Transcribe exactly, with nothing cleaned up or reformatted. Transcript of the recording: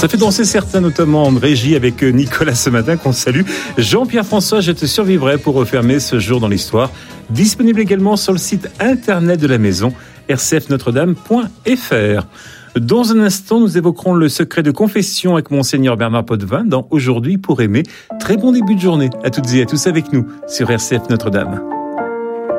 Ça fait danser certains, notamment en régie avec Nicolas ce matin, qu'on salue. Jean-Pierre François, je te survivrai pour refermer ce jour dans l'histoire. Disponible également sur le site internet de la maison, r c f notre dame point f r. Dans un instant, nous évoquerons le secret de confession avec Monseigneur Bernard Potvin dans Aujourd'hui pour aimer. Très bon début de journée à toutes et à tous avec nous sur R C F Notre-Dame.